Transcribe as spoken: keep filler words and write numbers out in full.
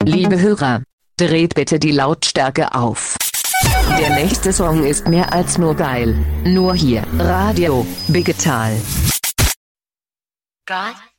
Liebe Hörer, dreht bitte die Lautstärke auf. Der nächste Song ist mehr als nur geil. Nur hier, Radio Digital. God